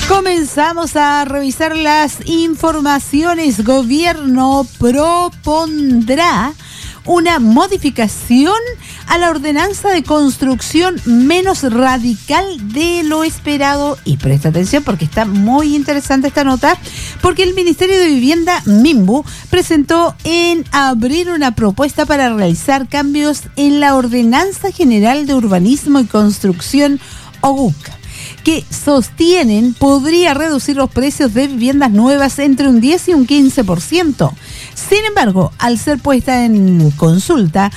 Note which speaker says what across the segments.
Speaker 1: Comenzamos a revisar las informaciones. Gobierno propondrá una modificación a la ordenanza de construcción menos radical de lo esperado. Y presta atención porque está muy interesante esta nota, porque el Ministerio de Vivienda, MIMBU, presentó en abril una propuesta para realizar cambios en la Ordenanza General de Urbanismo y Construcción, OGUC, que sostienen podría reducir los precios de viviendas nuevas entre un 10 y un 15%. Sin embargo, al ser puesta en consulta,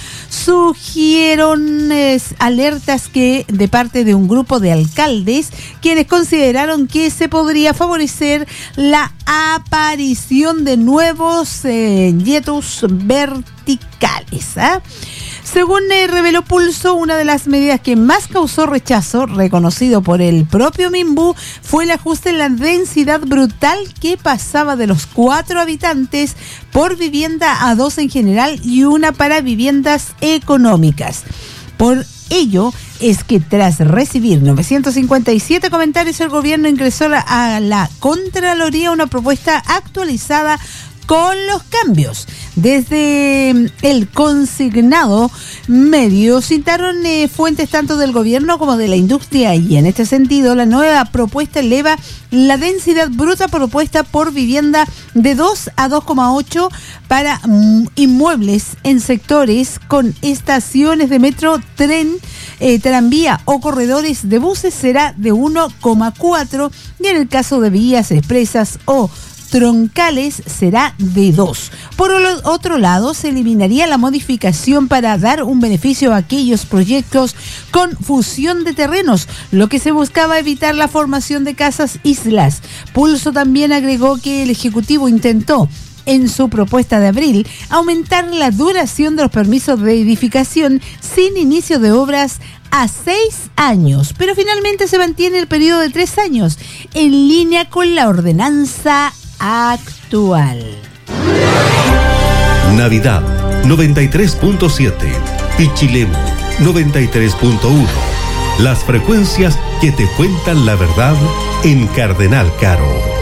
Speaker 1: surgieron alertas de parte de un grupo de alcaldes, quienes consideraron que se podría favorecer la aparición de nuevos hiatus verticales. Según reveló Pulso, una de las medidas que más causó rechazo, reconocido por el propio MIMBU, fue el ajuste en la densidad brutal, que pasaba de los 4 habitantes por vivienda a 2 en general y una para viviendas económicas. Por ello es que tras recibir 957 comentarios, el gobierno ingresó a la Contraloría una propuesta actualizada con los cambios. Desde el consignado medio citaron fuentes tanto del gobierno como de la industria, y en este sentido la nueva propuesta eleva la densidad bruta propuesta por vivienda de 2 a 2,8 para inmuebles en sectores con estaciones de metro, tren, tranvía o corredores de buses será de 1,4, y en el caso de vías expresas o troncales será de 2. Por otro lado, se eliminaría la modificación para dar un beneficio a aquellos proyectos con fusión de terrenos, lo que se buscaba evitar la formación de casas islas. Pulso también agregó que el Ejecutivo intentó, en su propuesta de abril, aumentar la duración de los permisos de edificación sin inicio de obras a 6 años, pero finalmente se mantiene el periodo de 3 años, en línea con la ordenanza actual.
Speaker 2: Navidad 93.7, Pichilemu 93.1. Las frecuencias que te cuentan la verdad en Cardenal Caro.